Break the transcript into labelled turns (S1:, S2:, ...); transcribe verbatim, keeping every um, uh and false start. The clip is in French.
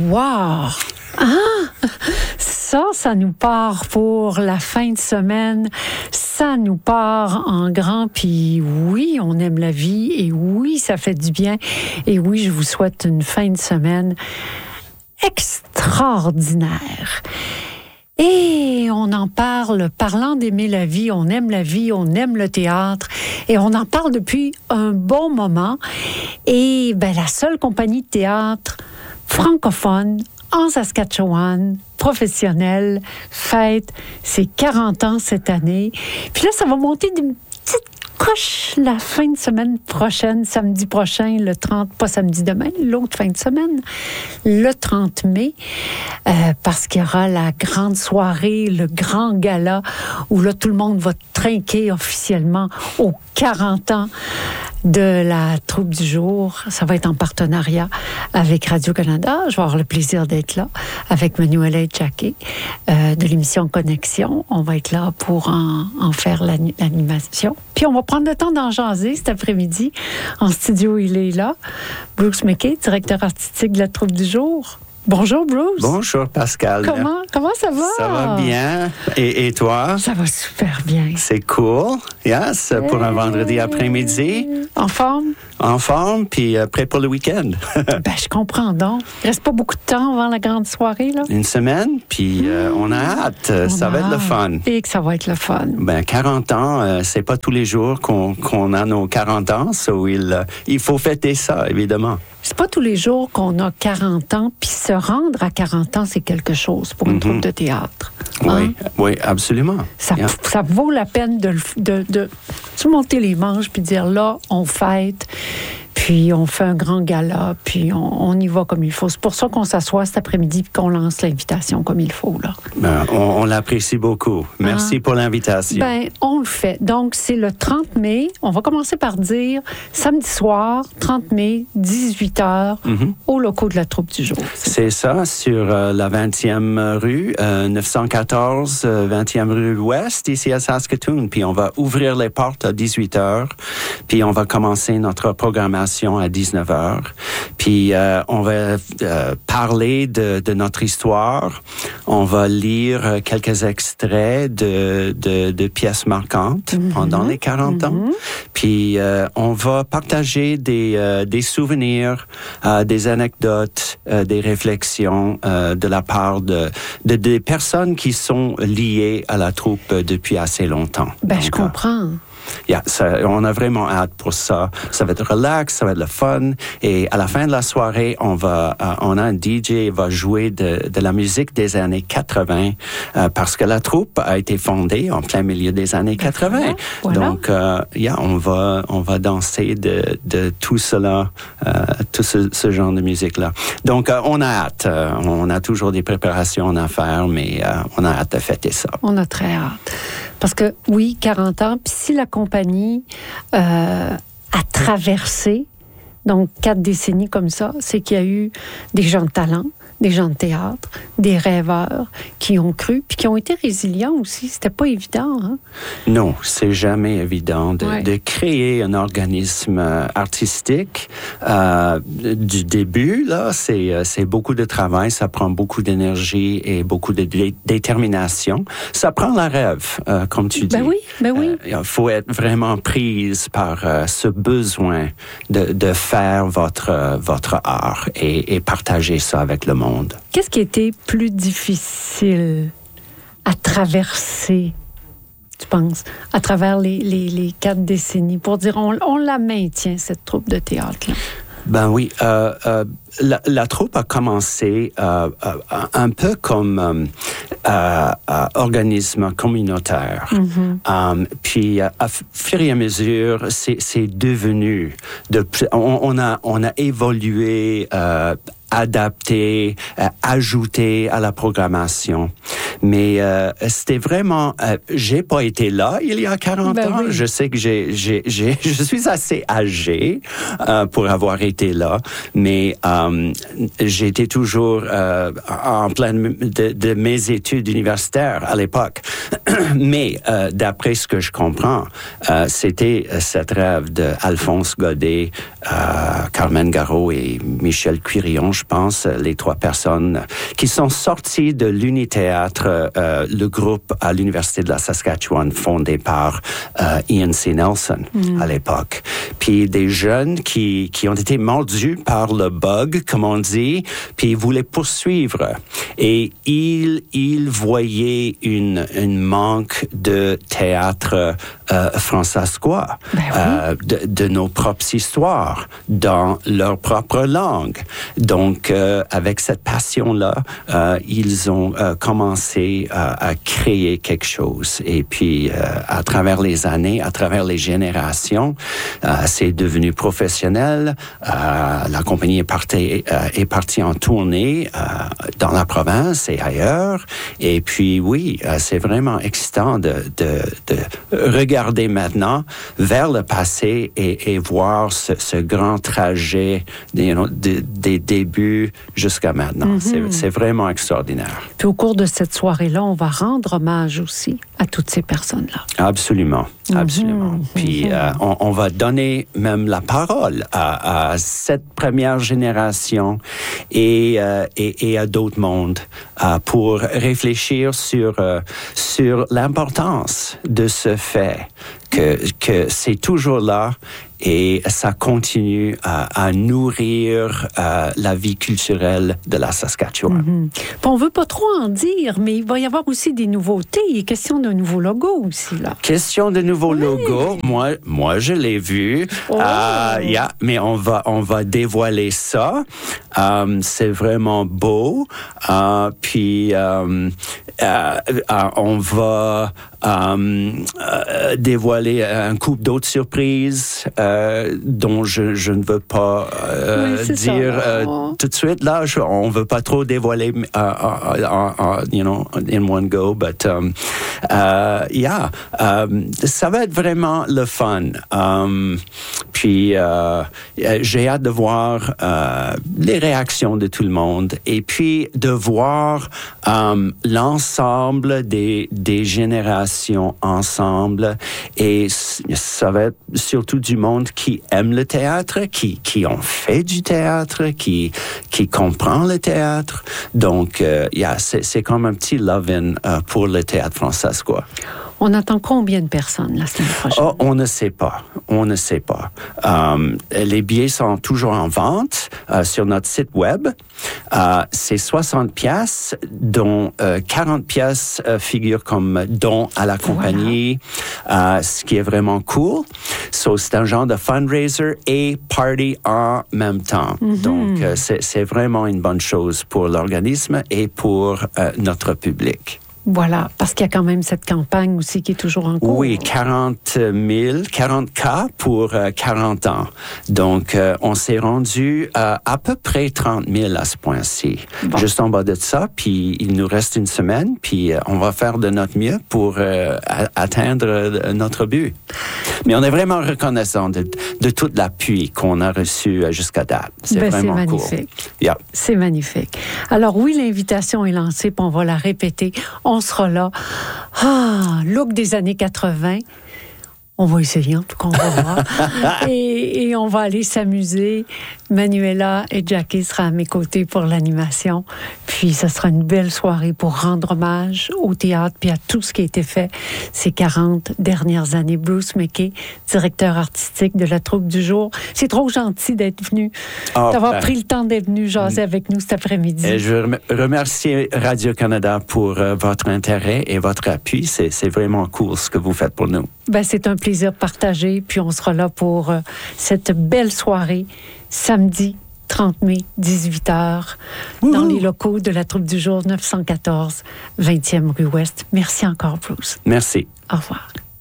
S1: Wow! Ah! Ça, ça nous part pour la fin de semaine. Ça nous part en grand. Puis oui, on aime la vie. Et oui, ça fait du bien. Et oui, je vous souhaite une fin de semaine extraordinaire. Et on en parle, parlant d'aimer la vie, on aime la vie, on aime le théâtre, et on en parle depuis un bon moment. Et ben, la seule compagnie de théâtre francophone en Saskatchewan, professionnelle, fête ses quarante ans cette année. Puis là, ça va monter d'une petite coche la fin de semaine prochaine, samedi prochain, le trente, pas samedi demain, l'autre fin de semaine, le trente mai, euh, parce qu'il y aura la grande soirée, le grand gala, où là, tout le monde va trinquer officiellement aux quarante ans de la troupe du jour. Ça va être en partenariat avec Radio-Canada. Je vais avoir le plaisir d'être là avec Manuela Jacquet euh, de l'émission Connexion. On va être là pour en, en faire l'animation. Puis on va prendre le temps d'en jaser cet après-midi. En studio, il est là. Bruce McKay, directeur artistique de la troupe du jour. Bonjour, Bruce.
S2: Bonjour, Pascal.
S1: Comment, comment ça va?
S2: Ça va bien. Et, et toi?
S1: Ça va super bien.
S2: C'est cool. Yes, hey. Pour un vendredi après-midi.
S1: En forme?
S2: En forme, puis euh, prêt pour le week-end.
S1: Ben, je comprends donc. Il reste pas beaucoup de temps avant la grande soirée, là?
S2: Une semaine, puis euh, mmh. on a hâte. On ça a va hâte. être le fun.
S1: Et que ça va être le fun.
S2: Ben, quarante ans, euh, c'est pas tous les jours qu'on, qu'on a nos quarante ans, so il, euh, il faut fêter ça, évidemment.
S1: C'est pas tous les jours qu'on a quarante ans, puis se rendre à quarante ans, c'est quelque chose pour une mm-hmm. troupe de théâtre.
S2: Oui,
S1: hein?
S2: oui, absolument.
S1: Ça,
S2: yeah.
S1: ça vaut la peine de, de, de se monter les manches puis dire là, on fête, puis on fait un grand gala, puis on, on y va comme il faut. C'est pour ça qu'on s'assoit cet après-midi et qu'on lance l'invitation comme il faut, là.
S2: Ben, on, on l'apprécie beaucoup. Merci ah. pour l'invitation.
S1: Ben, on le fait. Donc, c'est le trente mai. On va commencer par dire samedi soir, trente mai, dix-huit heures, mm-hmm. aux locaux de la troupe du jour.
S2: C'est, c'est ça, sur euh, la vingtième rue, euh, neuf cent quatorze, euh, vingtième rue ouest, ici à Saskatoon. Puis on va ouvrir les portes à dix-huit heures, puis on va commencer notre programmation à dix-neuf heures. Puis euh, on va euh, parler de, de notre histoire. On va lire quelques extraits de, de, de pièces marquantes mm-hmm. pendant les quarante ans. Mm-hmm. Puis euh, on va partager des, euh, des souvenirs, euh, des anecdotes, euh, des réflexions euh, de la part de, de des personnes qui sont liées à la troupe depuis assez longtemps.
S1: Ben, Donc, je comprends.
S2: Yeah, ça, on a vraiment hâte pour ça. Ça va être relax, ça va être le fun. Et à la fin de la soirée, on va, euh, on a un D J qui va jouer de, de la musique des années quatre-vingts euh, parce que la troupe a été fondée en plein milieu des années quatre-vingts. Voilà. Donc, euh, yeah, on va, on va danser de, de tout cela, euh, tout ce, ce genre de musique-là. Donc, euh, on a hâte. Euh, on a toujours des préparations à faire, mais euh, on a hâte de fêter ça.
S1: On a très hâte. Parce que, oui, quarante ans, puis si la compagnie euh, a traversé, donc quatre décennies comme ça, c'est qu'il y a eu des gens de talent, des gens de théâtre, des rêveurs qui ont cru, puis qui ont été résilients aussi. C'était pas évident, hein?
S2: Non, c'est jamais évident de, ouais. de créer un organisme artistique. Euh, du début, là, c'est, c'est beaucoup de travail, ça prend beaucoup d'énergie et beaucoup de dé- détermination. Ça prend la rêve, euh, comme tu dis.
S1: Ben oui, ben oui.
S2: Il euh, faut être vraiment prise par euh, ce besoin de, de faire votre, euh, votre art et, et partager ça avec le monde.
S1: Qu'est-ce qui était plus difficile à traverser, tu penses, à travers les, les, les quatre décennies, pour dire on, on la maintient, cette troupe de théâtre-là?
S2: Ben oui, euh, euh, la, la troupe a commencé euh, euh, un peu comme euh, euh, euh, organisme communautaire. Mm-hmm. Um, puis, à fur et à mesure, c'est, c'est devenu... De, on, on, a, on a évolué... Euh, adapter, euh, ajouter à la programmation. Mais euh, c'était vraiment... Euh, j'ai pas été là il y a quarante ben ans. Oui. Je sais que j'ai, j'ai, j'ai, je suis assez âgé euh, pour avoir été là, mais euh, j'étais toujours euh, en plein de, de mes études universitaires à l'époque. Mais euh, d'après ce que je comprends, euh, c'était cette rêve d'Alphonse Godet, euh, Carmen Garot et Michel Quirion, je je pense, les trois personnes qui sont sorties de l'Uni-Théâtre, euh, le groupe à l'Université de la Saskatchewan fondé par euh, Ian C. Nelson mm. à l'époque. Puis des jeunes qui, qui ont été mordus par le bug, comme on dit, puis ils voulaient poursuivre. Et ils, ils voyaient une, une manque de théâtre euh, francescois, ben oui. euh, de, de nos propres histoires, dans leur propre langue. Donc, euh, avec cette passion-là, euh, ils ont euh, commencé euh, à créer quelque chose. Et puis, euh, à travers les années, à travers les générations, euh, c'est devenu professionnel. Euh, la compagnie est partie, euh, est partie en tournée euh, dans la province et ailleurs. Et puis, oui, euh, c'est vraiment excitant de, de, de regarder maintenant vers le passé et, et voir ce, ce grand trajet you know, de, des débuts jusqu'à maintenant. Mm-hmm. C'est, c'est vraiment extraordinaire.
S1: Puis au cours de cette soirée-là, on va rendre hommage aussi à toutes ces personnes-là.
S2: Absolument, absolument. Mm-hmm. Puis
S1: mm-hmm.
S2: euh, on, on va donner même la parole à, à cette première génération et, euh, et, et à d'autres mondes euh, pour réfléchir sur, euh, sur l'importance de ce fait que, que c'est toujours là et ça continue à, à nourrir euh, la vie culturelle de la Saskatchewan.
S1: Mm-hmm. On ne veut pas trop en dire, mais il va y avoir aussi des nouveautés. Il est question d'un nouveau logo aussi, là.
S2: Question de nouveau
S1: oui.
S2: logo. Moi, moi, je l'ai vu.
S1: Oh.
S2: Euh, yeah, mais on va, on va dévoiler ça. Um, c'est vraiment beau. Uh, puis, um, uh, uh, on va um, uh, dévoiler un couple d'autres surprises uh, dont je, je ne veux pas uh,
S1: oui,
S2: dire uh, tout de suite. Là, je, on ne veut pas trop dévoiler, uh, uh, uh, uh, you know, in one go, but um, uh, yeah, um, ça va être vraiment le fun. Um, puis, uh, j'ai hâte de voir uh, les réactions de tout le monde et puis de voir um, l'ensemble des, des générations ensemble et ça va être surtout du monde qui aime le théâtre, qui, qui ont fait du théâtre, qui, qui comprend le théâtre. Donc, uh, yeah, c'est, c'est comme un petit love-in uh, pour le théâtre francescois.
S1: On attend combien de personnes la semaine prochaine?
S2: Oh, on ne sait pas. On ne sait pas. Um, les billets sont toujours en vente uh, sur notre site web. Uh, c'est soixante piastres, dont uh, quarante piastres uh, figurent comme don à la compagnie, voilà. uh, ce qui est vraiment cool. So, c'est un genre de fundraiser et party en même temps. Mm-hmm. Donc, uh, c'est, c'est vraiment une bonne chose pour l'organisme et pour uh, notre public.
S1: Voilà, parce qu'il y a quand même cette campagne aussi qui est toujours en cours.
S2: Oui, quarante mille, quarante cas pour euh, quarante ans. Donc, euh, on s'est rendu euh, à peu près trente mille à ce point-ci. Bon. Juste en bas de ça, puis il nous reste une semaine, puis euh, on va faire de notre mieux pour euh, a- atteindre euh, notre but. Mais on est vraiment reconnaissant de, de tout l'appui qu'on a reçu euh, jusqu'à date. C'est
S1: ben,
S2: vraiment
S1: c'est magnifique.
S2: Cool. Yeah.
S1: C'est magnifique. Alors oui, l'invitation est lancée, puis on va la répéter. On sera là. Ah, look des années quatre-vingts. On va essayer, en tout cas, on va voir. et, et on va aller s'amuser. Manuela et Jackie seront à mes côtés pour l'animation. Puis, ce sera une belle soirée pour rendre hommage au théâtre puis à tout ce qui a été fait ces quarante dernières années. Bruce McKay, directeur artistique de la Troupe du Jour. C'est trop gentil d'être venu, oh, d'avoir ben, pris le temps d'être venu jaser avec nous cet après-midi.
S2: Et je remercie Radio-Canada pour euh, votre intérêt et votre appui. C'est, c'est vraiment cool ce que vous faites pour nous.
S1: Ben, c'est un plaisir partagé. Puis on sera là pour euh, cette belle soirée, samedi trente mai, dix-huit heures, Wouhou! Dans les locaux de la Troupe du Jour, neuf cent quatorze, vingtième rue Ouest. Merci encore, Bruce.
S2: Merci.
S1: Au revoir.